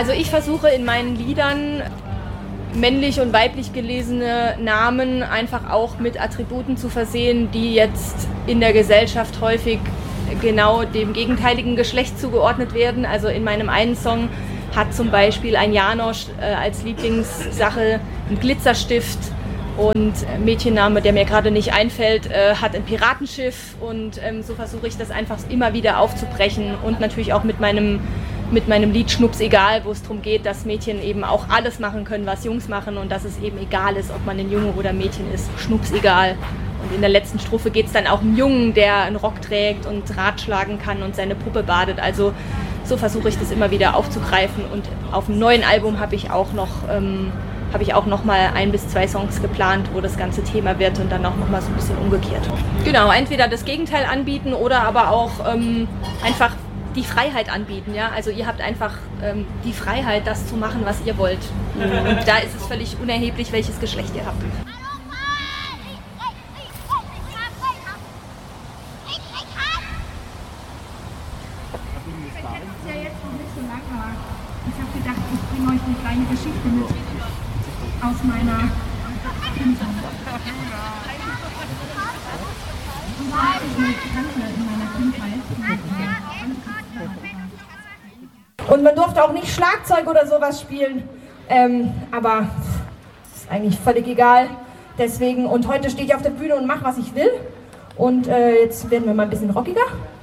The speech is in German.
Also ich versuche in meinen Liedern männlich und weiblich gelesene Namen einfach auch mit Attributen zu versehen, die jetzt in der Gesellschaft häufig genau dem gegenteiligen Geschlecht zugeordnet werden. Also in meinem einen Song hat zum Beispiel ein Janosch als Lieblingssache einen Glitzerstift und Mädchenname, der mir gerade nicht einfällt, hat ein Piratenschiff und so versuche ich das einfach immer wieder aufzubrechen und natürlich auch mit meinem Lied Schnups egal, wo es darum geht, dass Mädchen eben auch alles machen können, was Jungs machen und dass es eben egal ist, ob man ein Junge oder ein Mädchen ist. Schnups egal. Und in der letzten Strophe geht es dann auch um einen Jungen, der einen Rock trägt und Rad schlagen kann und seine Puppe badet. Also so versuche ich das immer wieder aufzugreifen und auf dem neuen Album habe ich auch noch mal 1 bis 2 Songs geplant, wo das ganze Thema wird und dann auch noch mal so ein bisschen umgekehrt. Genau, entweder das Gegenteil anbieten oder aber auch einfach die Freiheit anbieten, ja. Also ihr habt einfach die Freiheit, das zu machen, was ihr wollt. Und da ist es völlig unerheblich, welches Geschlecht ihr habt. Das ist ja jetzt noch nicht so lang, aber ich habe gedacht, ich bringe euch eine kleine Geschichte mit aus meiner Kindheit. Und zwar hatte ich eine Tante in meiner Kindheit. Und man durfte auch nicht Schlagzeug oder sowas spielen, aber ist eigentlich völlig egal. Deswegen, und heute stehe ich auf der Bühne und mache, was ich will. Und jetzt werden wir mal ein bisschen rockiger.